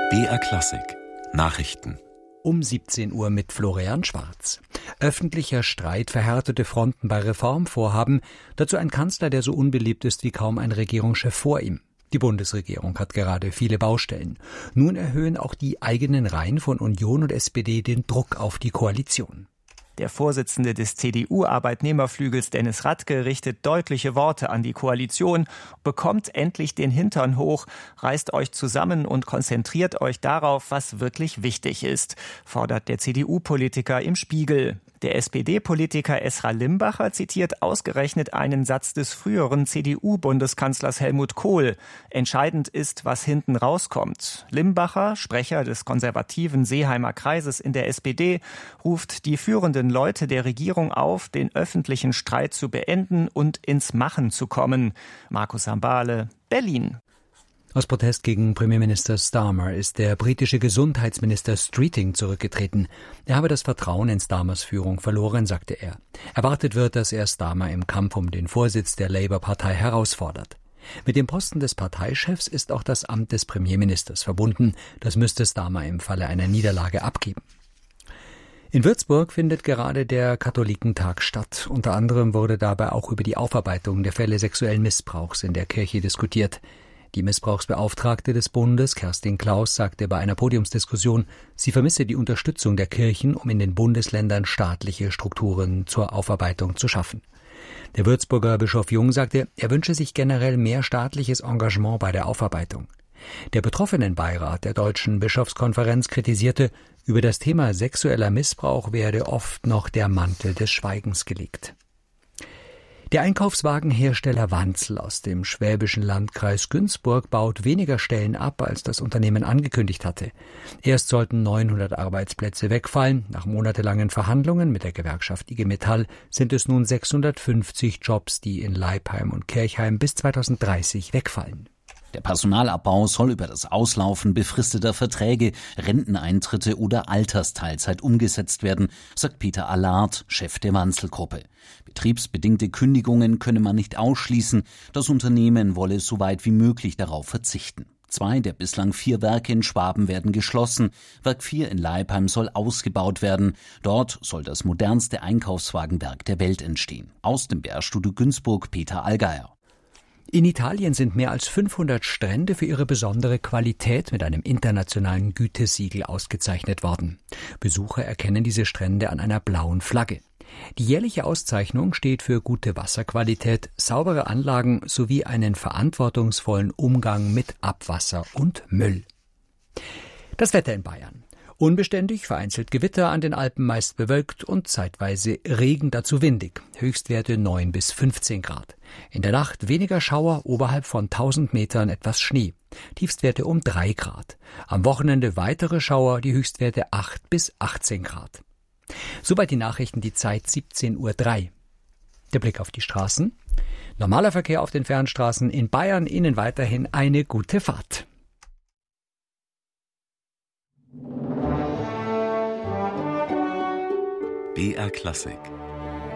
BR Klassik Nachrichten Um 17 Uhr mit Florian Schwarz. Öffentlicher Streit, verhärtete Fronten bei Reformvorhaben, dazu ein Kanzler, der so unbeliebt ist wie kaum ein Regierungschef vor ihm. Die Bundesregierung hat gerade viele Baustellen. Nun erhöhen auch die eigenen Reihen von Union und SPD den Druck auf die Koalition. Der Vorsitzende des CDU-Arbeitnehmerflügels Dennis Radke richtet deutliche Worte an die Koalition. Bekommt endlich den Hintern hoch, reißt euch zusammen und konzentriert euch darauf, was wirklich wichtig ist, fordert der CDU-Politiker im Spiegel. Der SPD-Politiker Esra Limbacher zitiert ausgerechnet einen Satz des früheren CDU-Bundeskanzlers Helmut Kohl. Entscheidend ist, was hinten rauskommt. Limbacher, Sprecher des konservativen Seeheimer Kreises in der SPD, ruft die führenden Leute der Regierung auf, den öffentlichen Streit zu beenden und ins Machen zu kommen. Markus Hambale, Berlin. Aus Protest gegen Premierminister Starmer ist der britische Gesundheitsminister Streeting zurückgetreten. Er habe das Vertrauen in Starmers Führung verloren, sagte er. Erwartet wird, dass er Starmer im Kampf um den Vorsitz der Labour-Partei herausfordert. Mit dem Posten des Parteichefs ist auch das Amt des Premierministers verbunden. Das müsste Starmer im Falle einer Niederlage abgeben. In Würzburg findet gerade der Katholikentag statt. Unter anderem wurde dabei auch über die Aufarbeitung der Fälle sexuellen Missbrauchs in der Kirche diskutiert. Die Missbrauchsbeauftragte des Bundes, Kerstin Klaus, sagte bei einer Podiumsdiskussion, sie vermisse die Unterstützung der Kirchen, um in den Bundesländern staatliche Strukturen zur Aufarbeitung zu schaffen. Der Würzburger Bischof Jung sagte, er wünsche sich generell mehr staatliches Engagement bei der Aufarbeitung. Der Betroffenenbeirat der Deutschen Bischofskonferenz kritisierte, über das Thema sexueller Missbrauch werde oft noch der Mantel des Schweigens gelegt. Der Einkaufswagenhersteller Wanzel aus dem schwäbischen Landkreis Günzburg baut weniger Stellen ab, als das Unternehmen angekündigt hatte. Erst sollten 900 Arbeitsplätze wegfallen. Nach monatelangen Verhandlungen mit der Gewerkschaft IG Metall sind es nun 650 Jobs, die in Leipheim und Kirchheim bis 2030 wegfallen. Der Personalabbau soll über das Auslaufen befristeter Verträge, Renteneintritte oder Altersteilzeit umgesetzt werden, sagt Peter Allard, Chef der Wanzel-Gruppe. Betriebsbedingte Kündigungen könne man nicht ausschließen. Das Unternehmen wolle so weit wie möglich darauf verzichten. 2 der bislang 4 Werke in Schwaben werden geschlossen. Werk 4 in Leipheim soll ausgebaut werden. Dort soll das modernste Einkaufswagenwerk der Welt entstehen. Aus dem BR-Studio Günzburg, Peter Allgeier. In Italien sind mehr als 500 Strände für ihre besondere Qualität mit einem internationalen Gütesiegel ausgezeichnet worden. Besucher erkennen diese Strände an einer blauen Flagge. Die jährliche Auszeichnung steht für gute Wasserqualität, saubere Anlagen sowie einen verantwortungsvollen Umgang mit Abwasser und Müll. Das Wetter in Bayern. Unbeständig, vereinzelt Gewitter, an den Alpen meist bewölkt und zeitweise Regen, dazu windig. Höchstwerte 9 bis 15 Grad. In der Nacht weniger Schauer, oberhalb von 1000 Metern etwas Schnee. Tiefstwerte um 3 Grad. Am Wochenende weitere Schauer, die Höchstwerte 8 bis 18 Grad. Soweit die Nachrichten, die Zeit 17:03 Uhr. Der Blick auf die Straßen. Normaler Verkehr auf den Fernstraßen in Bayern, Ihnen weiterhin eine gute Fahrt. BR Klassik